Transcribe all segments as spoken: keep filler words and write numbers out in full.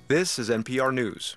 This is N P R News.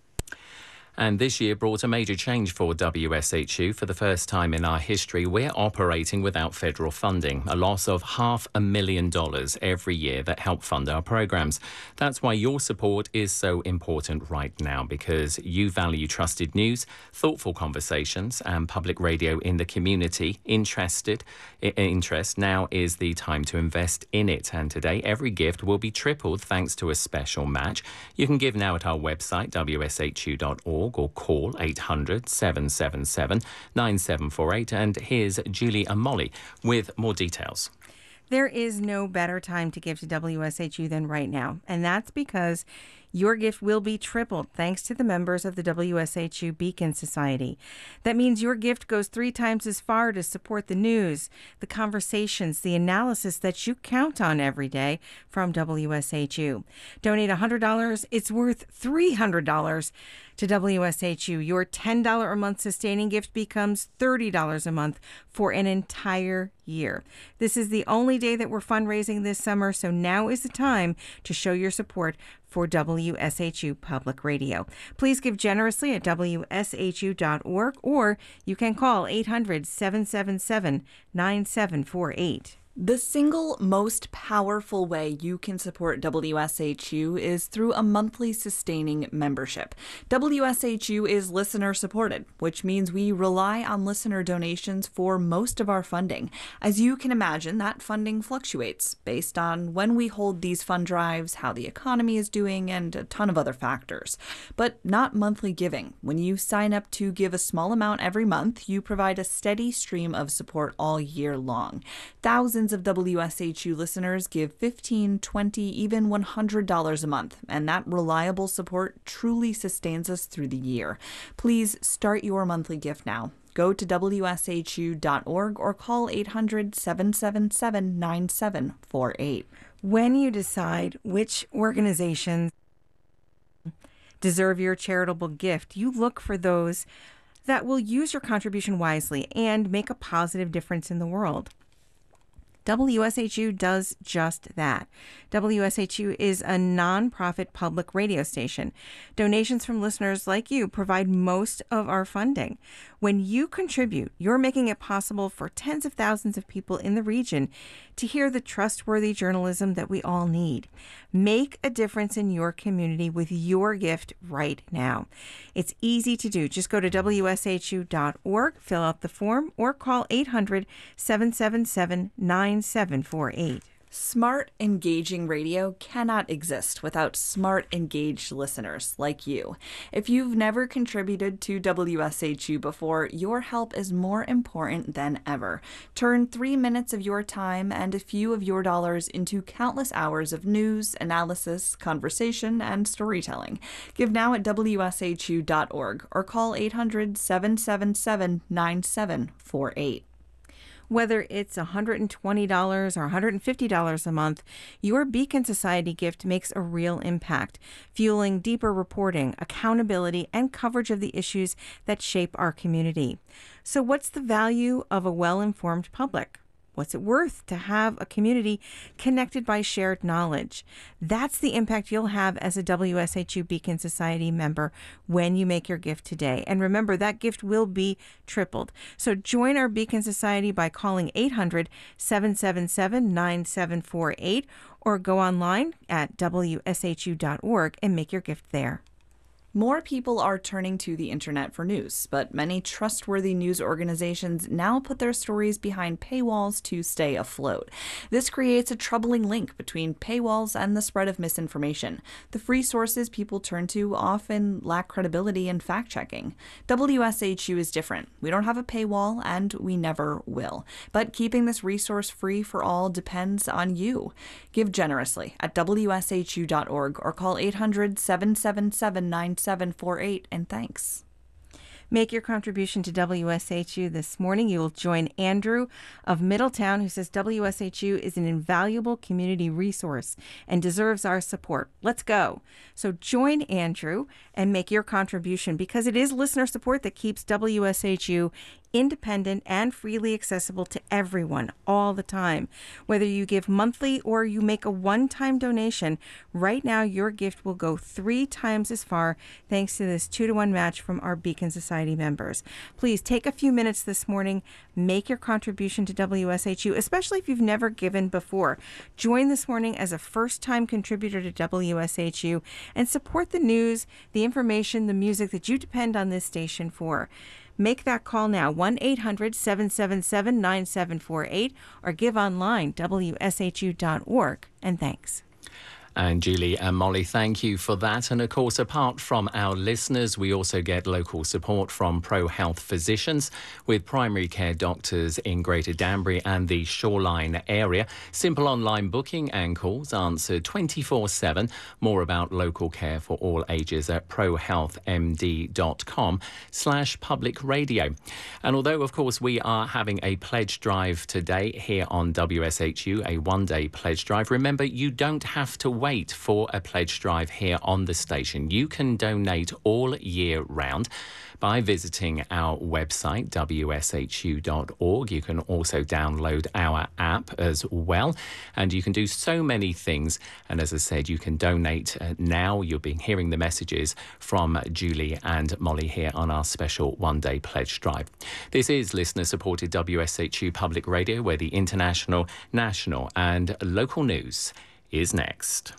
And this year brought a major change for W S H U. For the first time in our history, we're operating without federal funding, a loss of half a million dollars every year that help fund our programs. That's why your support is so important right now, because you value trusted news, thoughtful conversations, and public radio in the community. Interested, interest now is the time to invest in it. And today, every gift will be tripled thanks to a special match. You can give now at our website, W S H U dot org. Or call eight hundred, seven seven seven, nine seven four eight. And here's Julie and Molly with more details. There is no better time to give to W S H U than right now, and that's because your gift will be tripled thanks to the members of the W S H U Beacon Society. That means your gift goes three times as far to support the news, the conversations, the analysis that you count on every day from W S H U. Donate one hundred dollars. It's worth three hundred dollars to W S H U. Your ten dollars a month sustaining gift becomes thirty dollars a month for an entire year. This is the only day that we're fundraising this summer, so now is the time to show your support for W S H U Public Radio. Please give generously at W S H U dot org, or you can call eight hundred, seven seven seven, nine seven four eight. The single most powerful way you can support W S H U is through a monthly sustaining membership. W S H U is listener supported, which means we rely on listener donations for most of our funding. As you can imagine, that funding fluctuates based on when we hold these fund drives, how the economy is doing, and a ton of other factors. But not monthly giving. When you sign up to give a small amount every month, you provide a steady stream of support all year long. Thousands of W S H U listeners give fifteen, twenty, even one hundred dollars a month, and that reliable support truly sustains us through the year. Please start your monthly gift now. Go to W S H U dot org or call eight hundred, seven seven seven, nine seven four eight. When you decide which organizations deserve your charitable gift, you look for those that will use your contribution wisely and make a positive difference in the world. W S H U does just that. W S H U is a nonprofit public radio station. Donations from listeners like you provide most of our funding. When you contribute, you're making it possible for tens of thousands of people in the region to hear the trustworthy journalism that we all need. Make a difference in your community with your gift right now. It's easy to do. Just go to W S H U dot org, fill out the form, or call eight hundred, seven seven seven, nine seven four eight. Smart, engaging radio cannot exist without smart, engaged listeners like you. If you've never contributed to W S H U before, your help is more important than ever. Turn three minutes of your time and a few of your dollars into countless hours of news, analysis, conversation, and storytelling. Give now at W S H U dot org or call eight hundred, seven seven seven, nine seven four eight. Whether it's one hundred twenty dollars or one hundred fifty dollars a month, your Beacon Society gift makes a real impact, fueling deeper reporting, accountability, and coverage of the issues that shape our community. So what's the value of a well-informed public? What's it worth to have a community connected by shared knowledge? That's the impact you'll have as a W S H U Beacon Society member when you make your gift today. And remember, that gift will be tripled. So join our Beacon Society by calling eight hundred, seven seven seven, nine seven four eight or go online at W S H U dot org and make your gift there. More people are turning to the internet for news, but many trustworthy news organizations now put their stories behind paywalls to stay afloat. This creates a troubling link between paywalls and the spread of misinformation. The free sources people turn to often lack credibility and fact-checking. W S H U is different. We don't have a paywall, and we never will. But keeping this resource free for all depends on you. Give generously at W S H U dot org or call eight hundred, seven seven seven, nine seven four eight, and thanks. Make your contribution to W S H U this morning. You will join Andrew of Middletown, who says W S H U is an invaluable community resource and deserves our support. Let's go. So join Andrew and make your contribution, because it is listener support that keeps W S H U independent, and freely accessible to everyone all the time. Whether you give monthly or you make a one-time donation, right now your gift will go three times as far thanks to this two-to-one match from our Beacon Society members. Please take a few minutes this morning, make your contribution to W S H U, especially if you've never given before. Join this morning as a first-time contributor to W S H U and support the news, the information, the music that you depend on this station for. Make that call now, one eight hundred seven seven seven nine seven four eight, or give online, W S H U dot org. And thanks. And Julie and Molly, thank you for that. And of course, apart from our listeners, we also get local support from ProHealth physicians with primary care doctors in Greater Danbury and the Shoreline area. Simple online booking and calls answered twenty-four seven. More about local care for all ages at prohealthmd.com slash public radio. And although, of course, we are having a pledge drive today here on W S H U, a one-day pledge drive, remember, you don't have to wait for a pledge drive here on the station. You can donate all year round by visiting our website, W S H U dot org. You can also download our app as well. And you can do so many things. And as I said, you can donate uh, now. You'll be hearing the messages from Julie and Molly here on our special one-day pledge drive. This is listener-supported W S H U Public Radio, where the international, national and local news is next.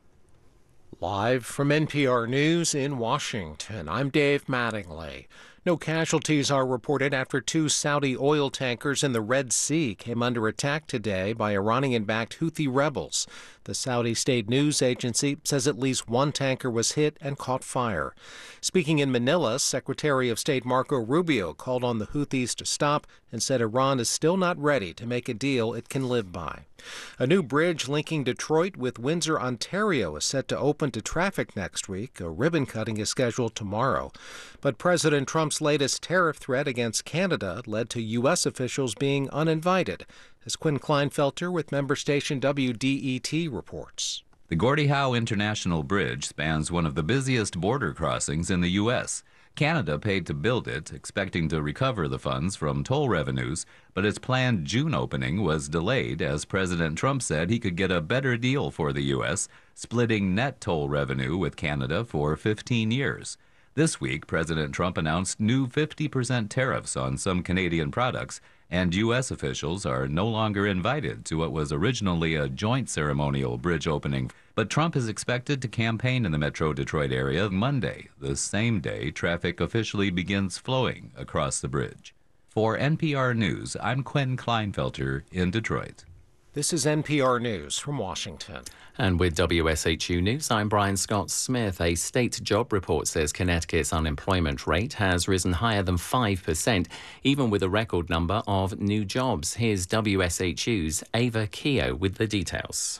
Live from N P R News in Washington, I'm Dave Mattingly. No casualties are reported after two Saudi oil tankers in the Red Sea came under attack today by Iranian-backed Houthi rebels. The Saudi state news agency says at least one tanker was hit and caught fire. Speaking in Manila, Secretary of State Marco Rubio called on the Houthis to stop and said Iran is still not ready to make a deal it can live by. A new bridge linking Detroit with Windsor, Ontario is set to open to traffic next week. A ribbon cutting is scheduled tomorrow. But President Trump's latest tariff threat against Canada led to U S officials being uninvited, as Quinn Kleinfelter with member station W D E T reports. The Gordie Howe International Bridge spans one of the busiest border crossings in the U S Canada paid to build it, expecting to recover the funds from toll revenues, but its planned June opening was delayed as President Trump said he could get a better deal for the U S, splitting net toll revenue with Canada for fifteen years. This week, President Trump announced new fifty percent tariffs on some Canadian products, and U S officials are no longer invited to what was originally a joint ceremonial bridge opening. But Trump is expected to campaign in the Metro Detroit area Monday, the same day traffic officially begins flowing across the bridge. For N P R News, I'm Quinn Kleinfelter in Detroit. This is N P R News from Washington. And with W S H U News, I'm Brian Scott Smith. A state job report says Connecticut's unemployment rate has risen higher than five percent, even with a record number of new jobs. Here's W S H U's Ava Keogh with the details.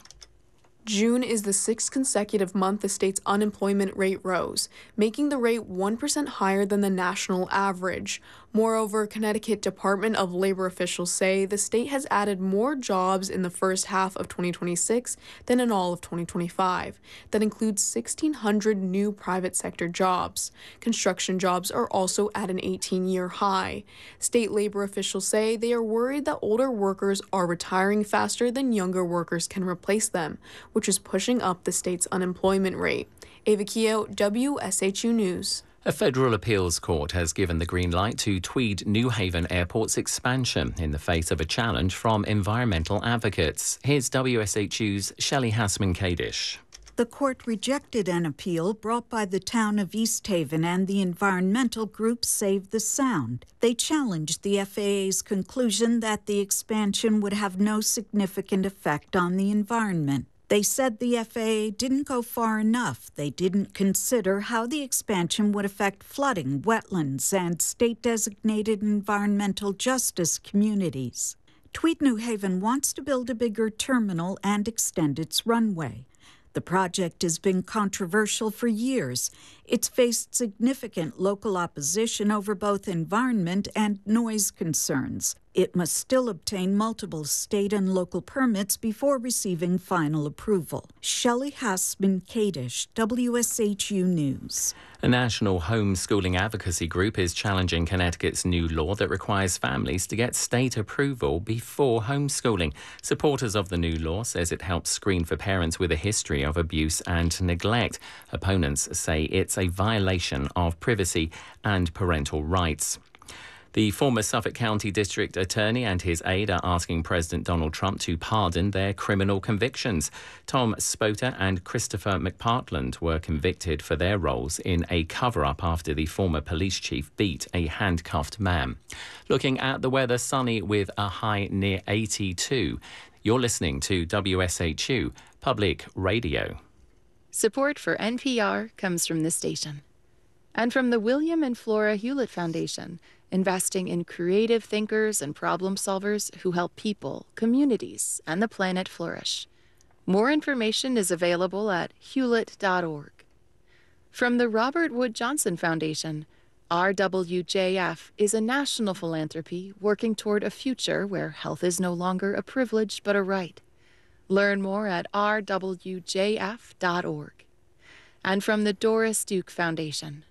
June is the sixth consecutive month the state's unemployment rate rose, making the rate one percent higher than the national average. Moreover, Connecticut Department of Labor officials say the state has added more jobs in the first half of twenty twenty-six than in all of twenty twenty-five. That includes sixteen hundred new private sector jobs. Construction jobs are also at an eighteen-year high. State labor officials say they are worried that older workers are retiring faster than younger workers can replace them, which is pushing up the state's unemployment rate. Ava Keogh, W S H U News. A federal appeals court has given the green light to Tweed New Haven Airport's expansion in the face of a challenge from environmental advocates. Here's W S H U's Shelley Hassman-Kadish. The court rejected an appeal brought by the town of East Haven and the environmental group Save the Sound. They challenged the F A A's conclusion that the expansion would have no significant effect on the environment. They said the F A A didn't go far enough. They didn't consider how the expansion would affect flooding, wetlands, and state-designated environmental justice communities. Tweed New Haven wants to build a bigger terminal and extend its runway. The project has been controversial for years. It's faced significant local opposition over both environment and noise concerns. It must still obtain multiple state and local permits before receiving final approval. Shelley Hassman-Kadish, W S H U News. A national homeschooling advocacy group is challenging Connecticut's new law that requires families to get state approval before homeschooling. Supporters of the new law says it helps screen for parents with a history of abuse and neglect. Opponents say it's a violation of privacy and parental rights. The former Suffolk County District Attorney and his aide are asking President Donald Trump to pardon their criminal convictions. Tom Spoter and Christopher McPartland were convicted for their roles in a cover-up after the former police chief beat a handcuffed man. Looking at the weather, sunny with a high near eighty-two. You're listening to W S H U Public Radio. Support for N P R comes from this station and from the William and Flora Hewlett Foundation, investing in creative thinkers and problem solvers who help people, communities, and the planet flourish. More information is available at hewlett dot org. From the Robert Wood Johnson Foundation, R W J F is a national philanthropy working toward a future where health is no longer a privilege but a right. Learn more at r w j f dot org. And from the Doris Duke Foundation.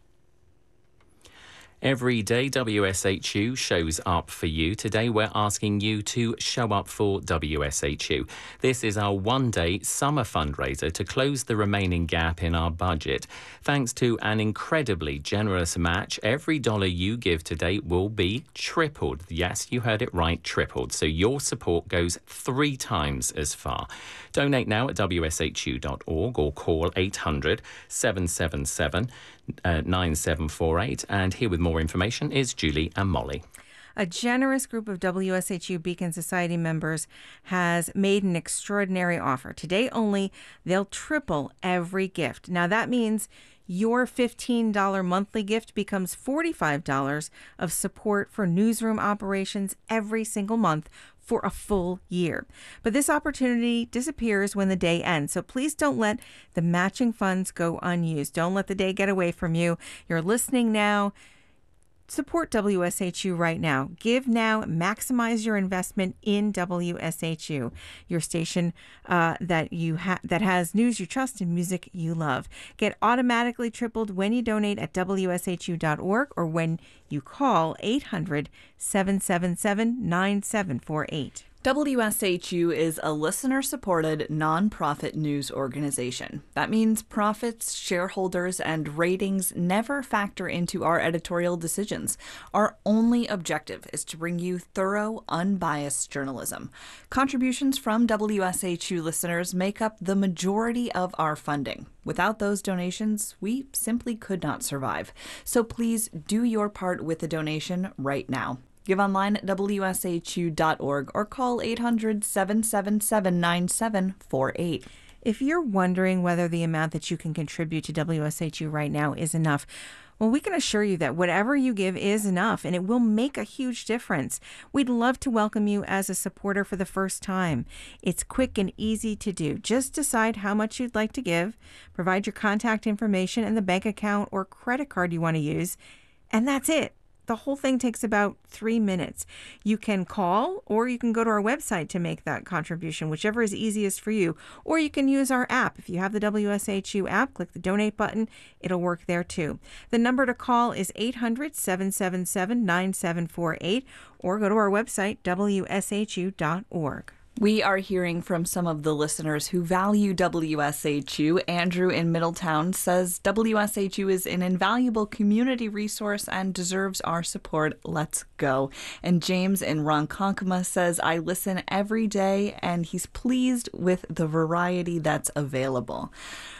Every day W S H U shows up for you. Today we're asking you to show up for W S H U. This is our one-day summer fundraiser to close the remaining gap in our budget. Thanks to an incredibly generous match, every dollar you give today will be tripled. Yes, you heard it right, tripled. So your support goes three times as far. Donate now at w s h u dot org or call eight hundred, seven seven seven, nine seven four eight. And here with more information is Julie and Molly. A generous group of W S H U Beacon Society members has made an extraordinary offer. Today only, they'll triple every gift. Now that means your fifteen dollars monthly gift becomes forty-five dollars of support for newsroom operations every single month for a full year. But this opportunity disappears when the day ends. So please don't let the matching funds go unused. Don't let the day get away from you. You're listening now. Support W S H U right now. Give now. Maximize your investment in W S H U, your station uh, that you ha- that has news you trust and music you love. Get automatically tripled when you donate at w s h u dot org or when you call eight hundred, seven seven seven, nine seven four eight. W S H U is a listener-supported nonprofit news organization. That means profits, shareholders, and ratings never factor into our editorial decisions. Our only objective is to bring you thorough, unbiased journalism. Contributions from W S H U listeners make up the majority of our funding. Without those donations, we simply could not survive. So please do your part with a donation right now. Give online at w s h u dot org or call eight hundred, seven seven seven, nine seven four eight. If you're wondering whether the amount that you can contribute to W S H U right now is enough, well, we can assure you that whatever you give is enough, and it will make a huge difference. We'd love to welcome you as a supporter for the first time. It's quick and easy to do. Just decide how much you'd like to give, provide your contact information and the bank account or credit card you want to use, and that's it. The whole thing takes about three minutes. You can call or you can go to our website to make that contribution, whichever is easiest for you. Or you can use our app. If you have the W S H U app, click the donate button. It'll work there too. The number to call is eight hundred, seven seven seven, nine seven four eight or go to our website, w s h u dot org. We are hearing from some of the listeners who value W S H U. Andrew in Middletown says W S H U is an invaluable community resource and deserves our support. Let's go. And James in Ronkonkoma says, I listen every day and he's pleased with the variety that's available.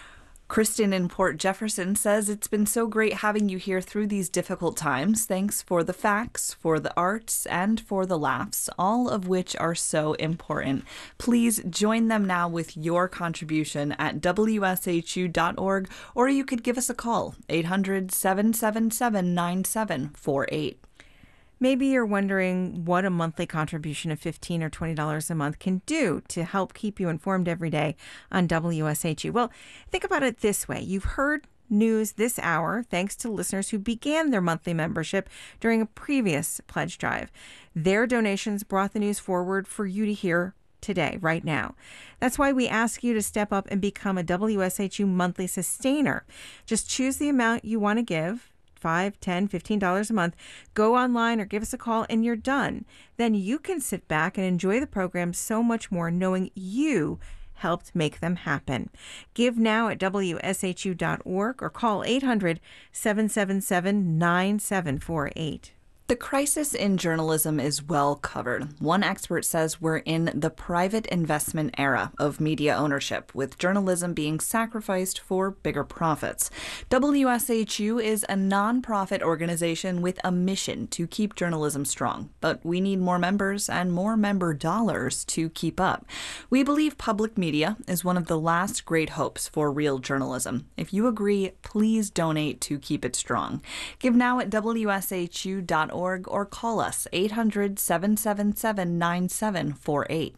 Kristen in Port Jefferson says, it's been so great having you here through these difficult times. Thanks for the facts, for the arts, and for the laughs, all of which are so important. Please join them now with your contribution at w s h u dot org, or you could give us a call, eight hundred, seven seven seven, nine seven four eight. Maybe you're wondering what a monthly contribution of fifteen dollars or twenty dollars a month can do to help keep you informed every day on W S H U. Well, think about it this way. You've heard news this hour thanks to listeners who began their monthly membership during a previous pledge drive. Their donations brought the news forward for you to hear today, right now. That's why we ask you to step up and become a W S H U monthly sustainer. Just choose the amount you want to give, five, ten, fifteen dollars a month. Go online or give us a call and you're done. Then you can sit back and enjoy the program so much more knowing you helped make them happen. Give now at W S H U dot org or call eight hundred, seven seven seven, nine seven four eight. The crisis in journalism is well covered. One expert says we're in the private investment era of media ownership, with journalism being sacrificed for bigger profits. W S H U is a nonprofit organization with a mission to keep journalism strong, but we need more members and more member dollars to keep up. We believe public media is one of the last great hopes for real journalism. If you agree, please donate to keep it strong. Give now at W S H U dot org. Or call us eight hundred, seven seven seven, nine seven four eight.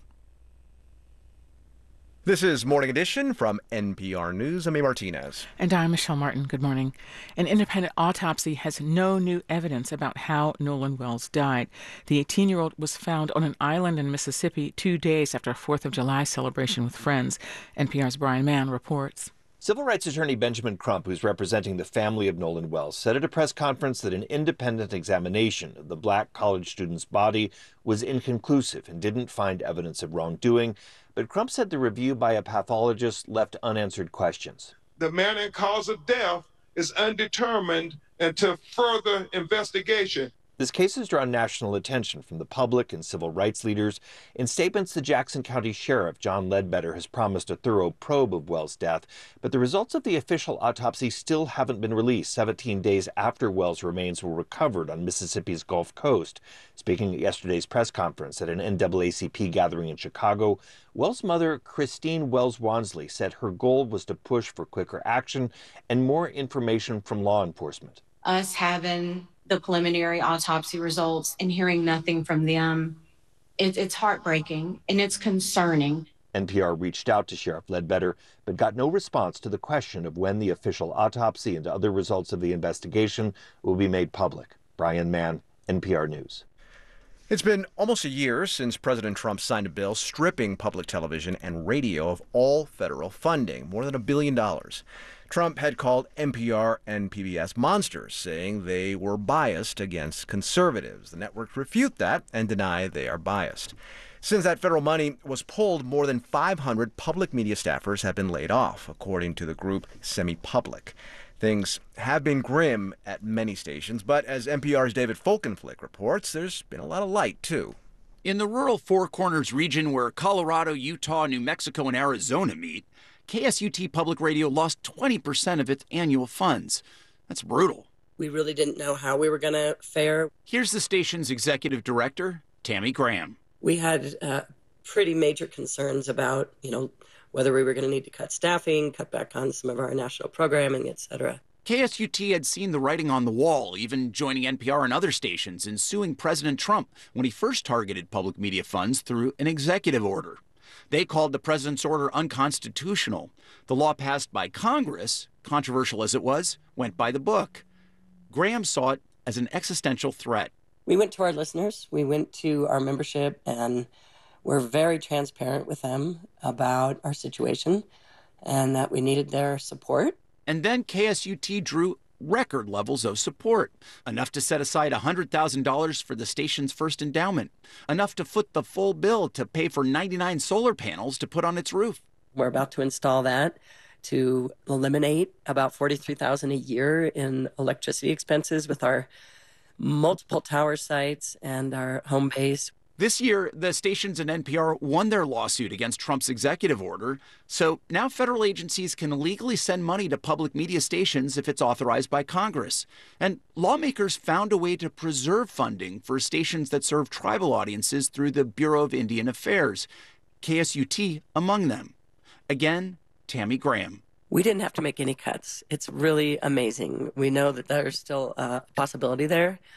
This is Morning Edition from N P R News. I'm A. Martinez. And I'm Michelle Martin. Good morning. An independent autopsy has no new evidence about how Nolan Wells died. The eighteen-year-old was found on an island in Mississippi two days after a fourth of July celebration with friends. N P R's Brian Mann reports. Civil rights attorney Benjamin Crump, who's representing the family of Nolan Wells, said at a press conference that an independent examination of the black college student's body was inconclusive and didn't find evidence of wrongdoing. But Crump said the review by a pathologist left unanswered questions. The manner and cause of death is undetermined until further investigation. This case has drawn national attention from the public and civil rights leaders. In statements, the Jackson County Sheriff, John Ledbetter, has promised a thorough probe of Wells' death, but the results of the official autopsy still haven't been released seventeen days after Wells' remains were recovered on Mississippi's Gulf Coast. Speaking at yesterday's press conference at an N double A C P gathering in Chicago, Wells' mother, Christine Wells Wansley, said her goal was to push for quicker action and more information from law enforcement. Us having the preliminary autopsy results and hearing nothing from them, it, it's heartbreaking and it's concerning. N P R reached out to Sheriff Ledbetter, but got no response to the question of when the official autopsy and other results of the investigation will be made public. Brian Mann, N P R News. It's been almost a year since President Trump signed a bill stripping public television and radio of all federal funding, more than a billion dollars. Trump had called N P R and P B S monsters, saying they were biased against conservatives. The networks refute that and deny they are biased. Since that federal money was pulled, more than five hundred public media staffers have been laid off, according to the group Semi-Public. Things have been grim at many stations, but as N P R's David Folkenflik reports, there's been a lot of light, too. In the rural Four Corners region where Colorado, Utah, New Mexico, and Arizona meet, K S U T Public Radio lost twenty percent of its annual funds. That's brutal. We really didn't know how we were going to fare. Here's the station's executive director, Tammy Graham. We had uh, pretty major concerns about, you know, whether we were going to need to cut staffing, cut back on some of our national programming, et cetera. K S U T had seen the writing on the wall, even joining N P R and other stations in suing President Trump when he first targeted public media funds through an executive order. They called the president's order unconstitutional. The law passed by Congress, controversial as it was, went by the book. Graham saw it as an existential threat. We went to our listeners, we went to our membership, and we're very transparent with them about our situation and that we needed their support. And then K S U T drew record levels of support, enough to set aside one hundred thousand dollars for the station's first endowment, enough to foot the full bill to pay for ninety-nine solar panels to put on its roof. We're about to install that to eliminate about forty-three thousand dollars a year in electricity expenses with our multiple tower sites and our home base. This year, the stations and N P R won their lawsuit against Trump's executive order, so now federal agencies can legally send money to public media stations if it's authorized by Congress. And lawmakers found a way to preserve funding for stations that serve tribal audiences through the Bureau of Indian Affairs, K S U T among them. Again, Tammy Graham. We didn't have to make any cuts. It's really amazing. We know that there's still a possibility there,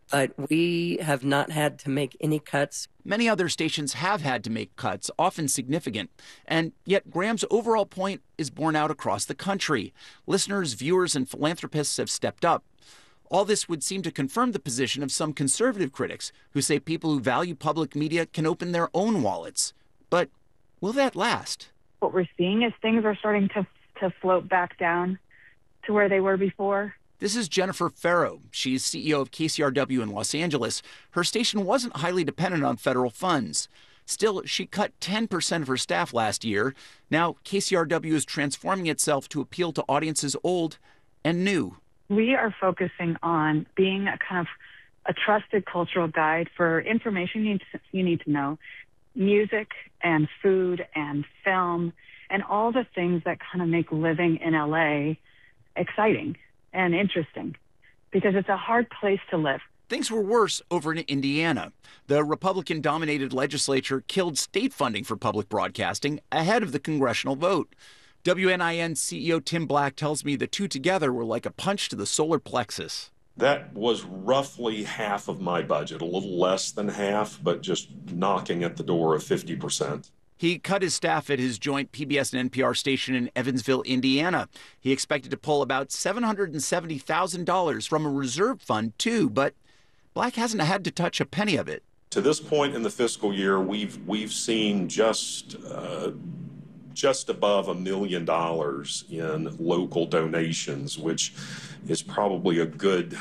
but we have not had to make any cuts. Many other stations have had to make cuts, often significant. And yet Graham's overall point is borne out across the country. Listeners, viewers, and philanthropists have stepped up. All this would seem to confirm the position of some conservative critics who say people who value public media can open their own wallets. But will that last? What we're seeing is things are starting to, to float back down to where they were before. This is Jennifer Farrow. She's C E O of K C R W in Los Angeles. Her station wasn't highly dependent on federal funds. Still, she cut ten percent of her staff last year. Now, K C R W is transforming itself to appeal to audiences old and new. We are focusing on being a kind of a trusted cultural guide for information you need to, you need to know, music and food and film, and all the things that kind of make living in L A exciting and interesting, because it's a hard place to live. Things were worse over in Indiana. The Republican-dominated legislature killed state funding for public broadcasting ahead of the congressional vote. W N I N C E O Tim Black tells me the two together were like a punch to the solar plexus. That was roughly half of my budget, a little less than half, but just knocking at the door of fifty percent. He cut his staff at his joint P B S and N P R station in Evansville, Indiana. He expected to pull about seven hundred seventy thousand dollars from a reserve fund, too, but Black hasn't had to touch a penny of it. To this point in the fiscal year, we've we've seen just uh, just above a million dollars in local donations, which is probably a good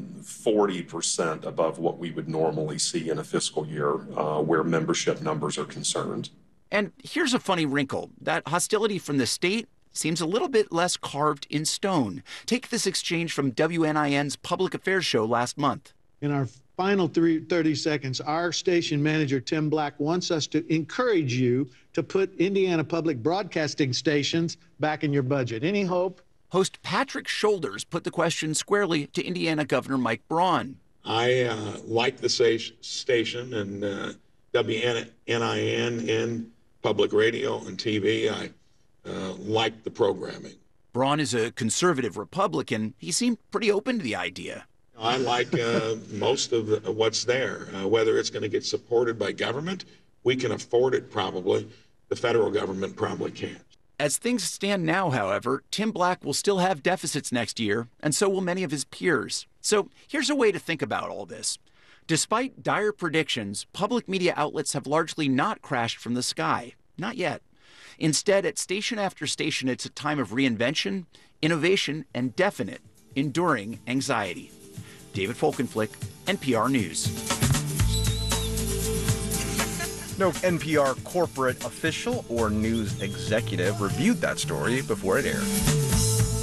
forty percent above what we would normally see in a fiscal year uh, where membership numbers are concerned. And here's a funny wrinkle. That hostility from the state seems a little bit less carved in stone. Take this exchange from W N I N's public affairs show last month. In our final three, thirty seconds, our station manager, Tim Black, wants us to encourage you to put Indiana public broadcasting stations back in your budget. Any hope? Host Patrick Shoulders put the question squarely to Indiana Governor Mike Braun. I uh, like the station and uh, W N I N and public radio and T V. I uh, like the programming. Braun is a conservative Republican. He seemed pretty open to the idea. I like uh, most of the, what's there. Uh, whether it's going to get supported by government, we can afford it probably. The federal government probably can't. As things stand now, however, Tim Black will still have deficits next year, and so will many of his peers. So here's a way to think about all this. Despite dire predictions, public media outlets have largely not crashed from the sky. Not yet. Instead, at station after station, it's a time of reinvention, innovation, and definite, enduring anxiety. David Folkenflik, N P R News. No N P R corporate official or news executive reviewed that story before it aired.